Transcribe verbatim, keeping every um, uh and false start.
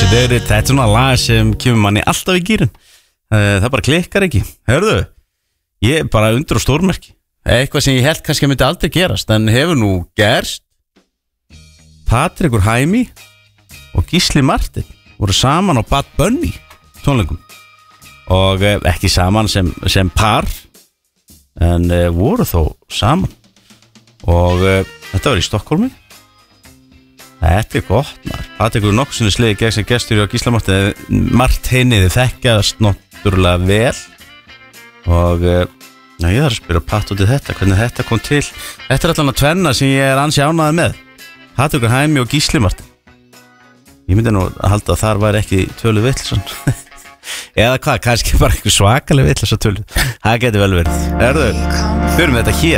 Þetta er svona lag sem kemur manni alltaf í gýrin. Það bara klikkar ekki. Hörðu, ég er bara undur og stórmerki. Eitthvað sem ég held kannski að myndi aldrei gerast, en hefur nú gerst. Patrikur Hæmi og Gísli Martin voru saman á Bad Bunny tónleikum. Og ekki saman sem, sem par, en uh, voru þó saman. Og uh, þetta var í Stokkólmi. Þetta er gott, maður. Patrikur nokkuð sinni sliði gegn sem gestur á Gísla Martin. Þið þekkjast náttúrulega vel. Og uh, já, ég þarf að spyrja Pat út í þetta, hvernig þetta kom til. Þetta er allan að tvenna sem ég er ansi ánægður með. Patrikur Hæmi og Gísli Martin. Ég myndi nú að halda að þar væri ekki tölu vitleysan. Eða hvað, kannski bara eitthvað svakalega vitleysa tölu. Það getur vel verið. Erðu, förum við þetta hér.